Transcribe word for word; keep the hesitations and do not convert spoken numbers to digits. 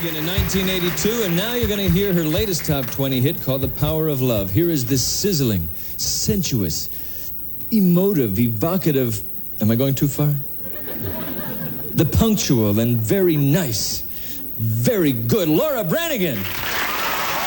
Brannigan in nineteen eighty-two, and now you're going to hear her latest top twenty hit called The Power of Love. Here is this sizzling, sensuous, emotive, evocative... Am I going too far? The punctual and very nice, very good Laura Branigan.